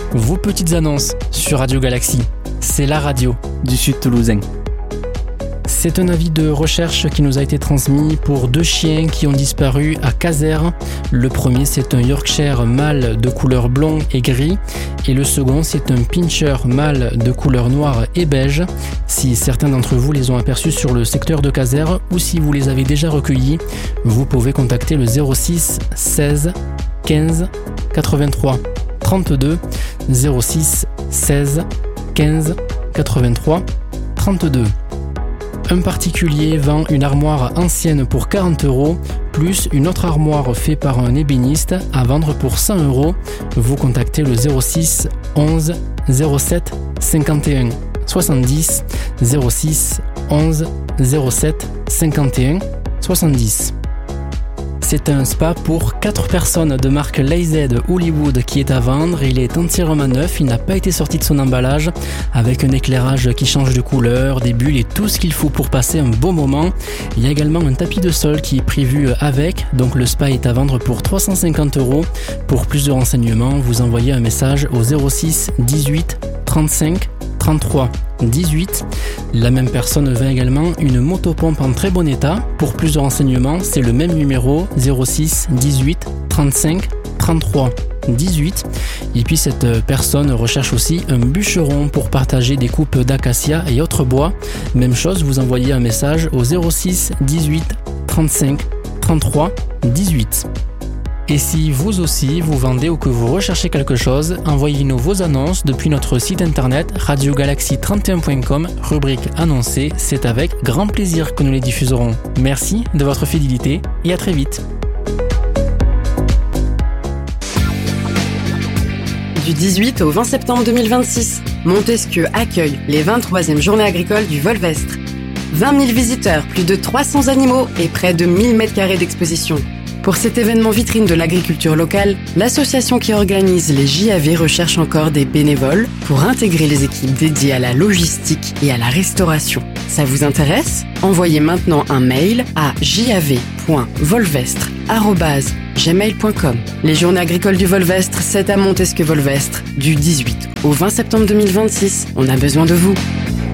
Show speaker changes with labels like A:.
A: vos petites annonces sur Radio Galaxie. C'est la radio du Sud Toulousain. C'est un avis de recherche qui nous a été transmis pour 2 chiens qui ont disparu à Casères. Le premier, c'est un Yorkshire mâle de couleur blond et gris. Et le second, c'est un Pinscher mâle de couleur noire et beige. Si certains d'entre vous les ont aperçus sur le secteur de Casères ou si vous les avez déjà recueillis, vous pouvez contacter le 06 16 15 83 32 06 16 15 83 32. Un particulier vend une armoire ancienne pour 40 € plus une autre armoire faite par un ébéniste à vendre pour 100 €. Vous contactez le 06 11 07 51 70 06 11 07 51 70. C'est un spa pour 4 personnes de marque Lazy Hollywood qui est à vendre. Il est entièrement neuf, il n'a pas été sorti de son emballage, avec un éclairage qui change de couleur, des bulles et tout ce qu'il faut pour passer un bon moment. Il y a également un tapis de sol qui est prévu avec, donc le spa est à vendre pour 350 €. Pour plus de renseignements, vous envoyez un message au 06 18 35 33 18. La même personne vend également une motopompe en très bon état. Pour plus de renseignements, c'est le même numéro 06 18 35 33 18. Et puis cette personne recherche aussi un bûcheron pour partager des coupes d'acacia et autres bois. Même chose, vous envoyez un message au 06 18 35 33 18. Et si vous aussi vous vendez ou que vous recherchez quelque chose, envoyez-nous vos annonces depuis notre site internet radiogalaxie31.com, rubrique annoncée. C'est avec grand plaisir que nous les diffuserons. Merci de votre fidélité et à très vite.
B: Du 18 au 20 septembre 2026, Montesquieu accueille les 23e Journées agricoles du Volvestre. 20 000 visiteurs, plus de 300 animaux et près de 1000 m² d'exposition. Pour cet événement vitrine de l'agriculture locale, l'association qui organise les JAV recherche encore des bénévoles pour intégrer les équipes dédiées à la logistique et à la restauration. Ça vous intéresse ? Envoyez maintenant un mail à jav.volvestre@gmail.com. Les Journées agricoles du Volvestre, c'est à Montesquieu-Volvestre, du 18 au 20 septembre 2026. On a besoin de vous.